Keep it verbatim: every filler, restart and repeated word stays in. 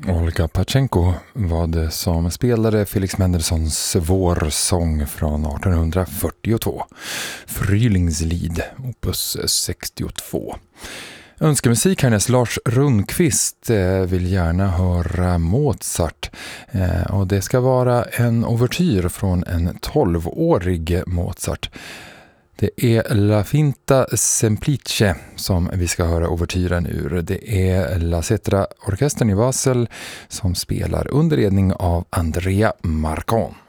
Olga Pachenko var det som spelade Felix Mendelssohns vårsång från arton fyrtiotvå. Frühlingslied, opus sextiotvå. Önskemusik härnäst. Lars Rundqvist vill gärna höra Mozart. Och det ska vara en ouvertyr från en tolvårig Mozart. Det är La Finta Semplice som vi ska höra ouvertyren ur. Det är La Cetra orkestern i Basel som spelar under ledning av Andrea Marcon.